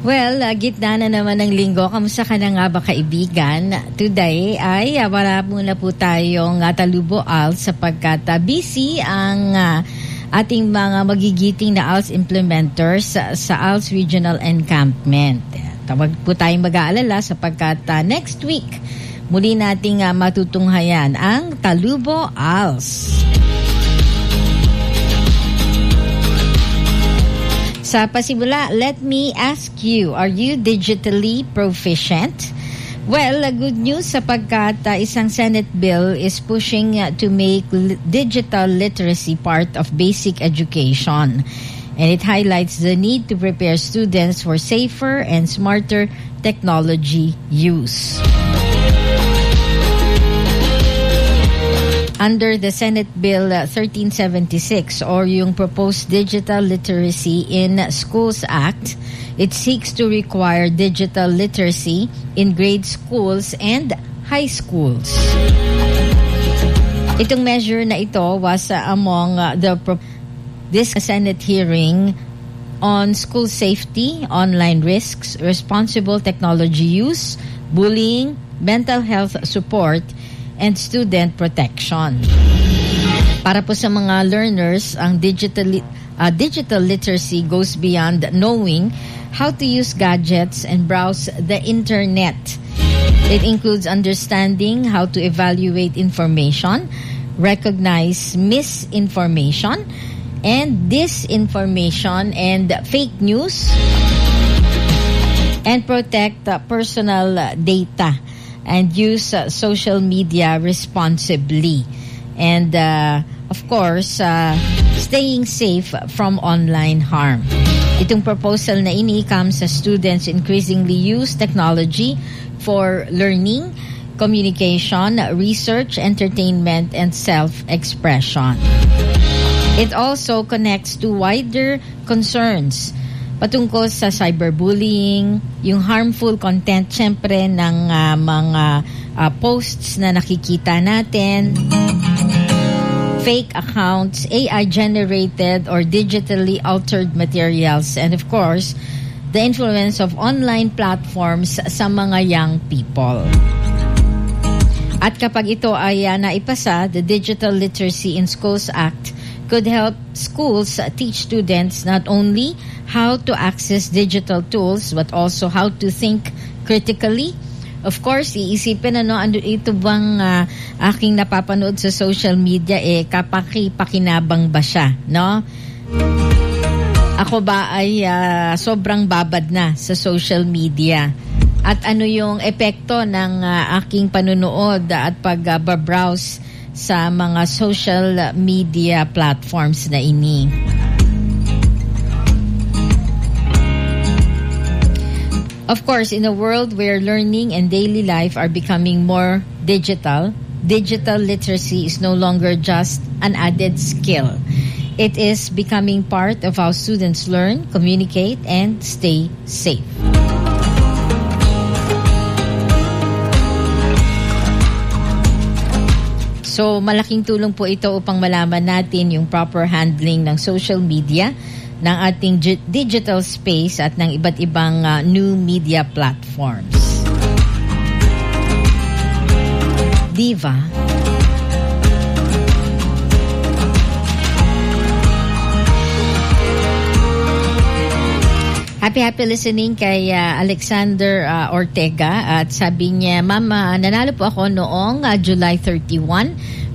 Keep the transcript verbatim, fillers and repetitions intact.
Well, uh, gitna na naman ng linggo. Kamusta ka na nga ba, kaibigan? Today ay uh, wala muna po tayong uh, Talubo A L S sapagkat uh, busy ang uh, ating mga magigiting na A L S implementers uh, sa A L S Regional Encampment. Tawag po tayong mag-aalala sapagkat uh, next week muli nating uh, matutunghayan ang Talubo A L S. Sa pasimula, let me ask you, are you digitally proficient? Well, uh, good news sapagkat uh, isang Senate bill is pushing uh, to make li- digital literacy part of basic education. And it highlights the need to prepare students for safer and smarter technology use. Under the Senate Bill uh, thirteen seventy-six or yung proposed Digital Literacy in Schools Act, it seeks to require digital literacy in grade schools and high schools. Itong measure na ito was uh, among uh, the pro- this Senate hearing on school safety, online risks, responsible technology use, bullying, mental health support, and student protection. Para po sa mga learners, ang digital uh, digital literacy goes beyond knowing how to use gadgets and browse the internet. It includes understanding how to evaluate information, recognize misinformation and disinformation and fake news, and protect uh, personal data and use uh, social media responsibly. And, uh, of course, uh, staying safe from online harm. Itong proposal na ini comes as students increasingly use technology for learning, communication, research, entertainment, and self-expression. It also connects to wider concerns patungkol sa cyberbullying, yung harmful content syempre ng uh, mga uh, posts na nakikita natin, fake accounts, A I-generated or digitally altered materials, and of course, the influence of online platforms sa mga young people. At kapag ito ay uh, naipasa, the Digital Literacy in Schools Act could help schools uh, teach students not only how to access digital tools but also how to think critically. Of course, iisipin ano, ano ito bang uh, aking napapanood sa social media, eh kapaki-pakinabang ba siya, no? Ako ba ay uh, sobrang babad na sa social media? At ano yung epekto ng uh, aking panunood at pag-browse uh, sa mga social media platforms na ini? Of course, in a world where learning and daily life are becoming more digital, digital literacy is no longer just an added skill. It is becoming part of how students learn, communicate, and stay safe. So, malaking tulong po ito upang malaman natin yung proper handling ng social media, ng ating g- digital space at ng iba't ibang uh, new media platforms. Diva. Happy happy listening kay uh, Alexander uh, Ortega at sabi niya, Mama, nanalo po ako noong uh, July thirty-first